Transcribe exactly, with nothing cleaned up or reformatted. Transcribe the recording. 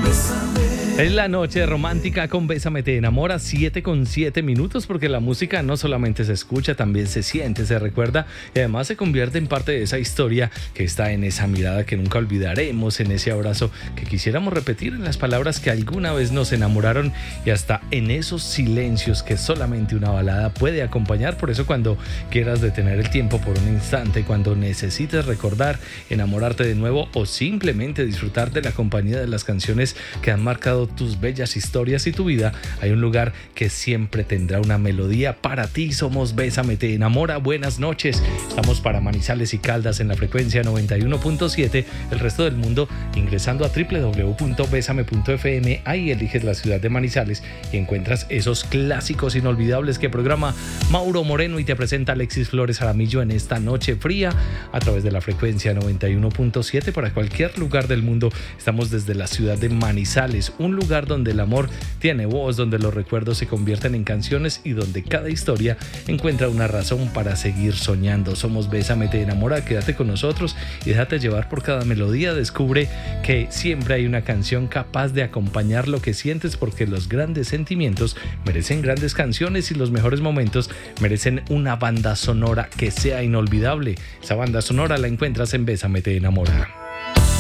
Es la noche romántica con Bésame te enamora, siete con siete minutos, porque la música no solamente se escucha, también se siente, se recuerda y además se convierte en parte de esa historia que está en esa mirada que nunca olvidaremos, en ese abrazo que quisiéramos repetir, en las palabras que alguna vez nos enamoraron y hasta en esos silencios que solamente una balada puede acompañar. Por eso cuando quieras detener el tiempo por un instante, cuando necesites recordar, enamorarte de nuevo o simplemente disfrutar de la compañía de las canciones que han marcado tus bellas historias y tu vida, hay un lugar que siempre tendrá una melodía para ti. Somos Bésame te enamora. Buenas noches. Estamos para Manizales y Caldas en la frecuencia noventa y uno punto siete. El resto del mundo ingresando a doble u doble u doble u punto besame punto efe eme. Ahí eliges la ciudad de Manizales y encuentras esos clásicos inolvidables que programa Mauro Moreno y te presenta Alexis Flores Aramillo en esta noche fría a través de la frecuencia noventa y uno punto siete para cualquier lugar del mundo. Estamos desde la ciudad de Manizales, un lugar donde el amor tiene voz, donde los recuerdos se convierten en canciones y donde cada historia encuentra una razón para seguir soñando. Somos Bésame te enamora. Quédate con nosotros y déjate llevar por cada melodía. Descubre que siempre hay una canción capaz de acompañar lo que sientes, porque los grandes sentimientos merecen grandes canciones y los mejores momentos merecen una banda sonora que sea inolvidable. Esa banda sonora la encuentras en Bésame te enamora.